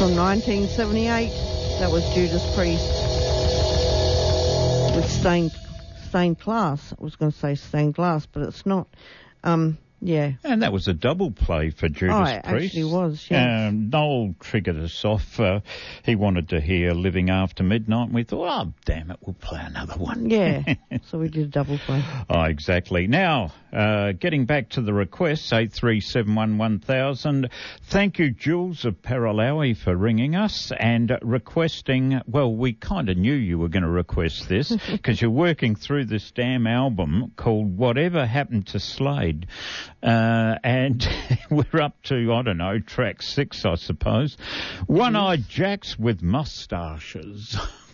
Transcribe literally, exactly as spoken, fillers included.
from nineteen seventy-eight. That was Judas Priest with Stained, stained Glass. I was going to say Stained Glass, but it's not. Um, yeah. And that was a double play for Judas oh, it Priest. actually was, yes. Um, Noel triggered us off. Uh, he wanted to hear Living After Midnight, and we thought, oh, damn it, we'll play another one. Yeah, so we did a double play. Oh, exactly. Now, uh, getting back to the requests, eight three seven one one thousand. Thank you, Jules of Paralawi, for ringing us and requesting, well, we kind of knew you were going to request this because you're working through this damn album called Whatever Happened to Slade. Uh, and we're up to, I don't know, track six, I suppose. One-Eyed Jacks with Mustaches.